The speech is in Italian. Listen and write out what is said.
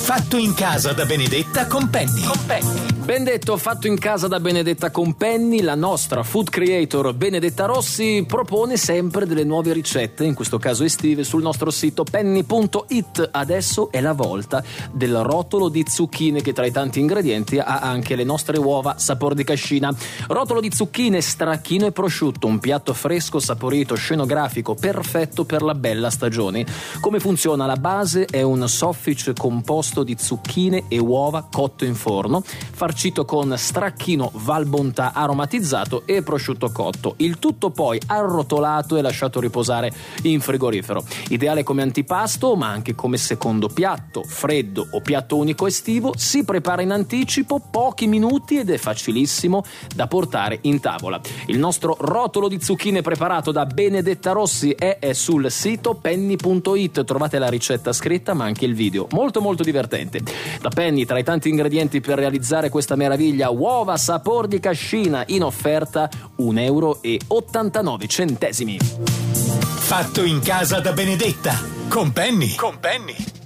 Fatto in casa da Benedetta con Penny. Ben detto, fatto in casa da Benedetta con Penny, la nostra food creator Benedetta Rossi propone sempre delle nuove ricette, in questo caso estive, sul nostro sito penny.it. Adesso è la volta del rotolo di zucchine, che tra i tanti ingredienti ha anche le nostre uova sapor di cascina. Rotolo di zucchine, stracchino e prosciutto, un piatto fresco, saporito, scenografico, perfetto per la bella stagione. Come funziona? La base è un soffice composto di zucchine e uova cotto in forno, farcito con stracchino Val Bontà aromatizzato e prosciutto cotto. Il tutto poi arrotolato e lasciato riposare in frigorifero. Ideale come antipasto, ma anche come secondo piatto, freddo o piatto unico estivo. Si prepara in anticipo, pochi minuti, ed è facilissimo da portare in tavola. Il nostro rotolo di zucchine preparato da Benedetta Rossi è sul sito penny.it. Trovate la ricetta scritta ma anche il video, molto molto divertente. Da Penny, tra i tanti ingredienti per realizzare questa meraviglia, uova sapor di cascina, in offerta €1,89. Fatto in casa da Benedetta con Penny.